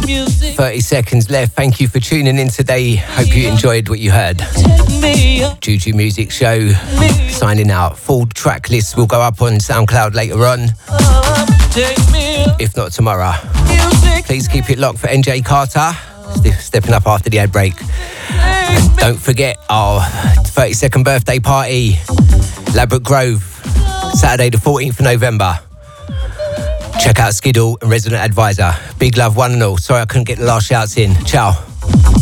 30 seconds left. Thank you for tuning in today. Hope you enjoyed what you heard. Juju Music Show signing out. Full track list will go up on SoundCloud later on, if not tomorrow. Please keep it locked for NJ Carter, stepping up after the ad break. And don't forget our 32nd birthday party, Ladbroke Grove, Saturday the 14th of November. Check out Skiddle and Resident Advisor. Big love, one and all. Sorry I couldn't get the last shouts in. Ciao.